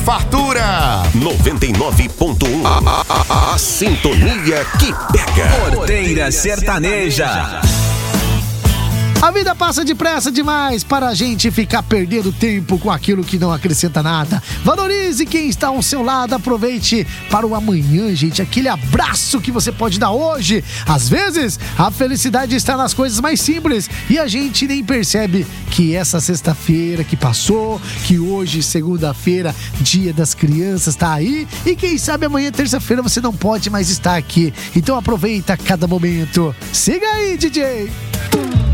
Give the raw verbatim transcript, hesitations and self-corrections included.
fartura. noventa e nove ponto um. A, a, a, a sintonia que pega. Porteira Sertaneja. A vida passa depressa demais para a gente ficar perdendo tempo com aquilo que não acrescenta nada. Valorize quem está ao seu lado, aproveite para o amanhã, gente, aquele abraço que você pode dar hoje. Às vezes, a felicidade está nas coisas mais simples e a gente nem percebe que essa sexta-feira que passou, que hoje, segunda-feira, dia das crianças, está aí e quem sabe amanhã, terça-feira, você não pode mais estar aqui. Então aproveita cada momento. Siga aí, D J!